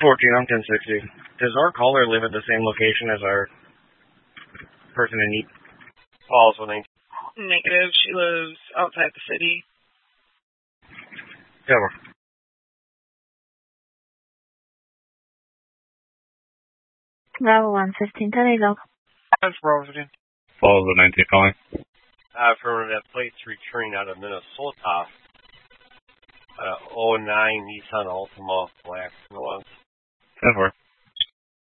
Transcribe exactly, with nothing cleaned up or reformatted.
fourteen, I'm ten sixty. Does our caller live at the same location as our person in need? Falls with me. Negative. She lives outside the city. Cover. Bravo one fifteen, Toledo. That's Rosie. Falls with nineteen calling. Uh, for that plate's returning out of Minnesota. Uh, oh nine Nissan Altima, black. ten four.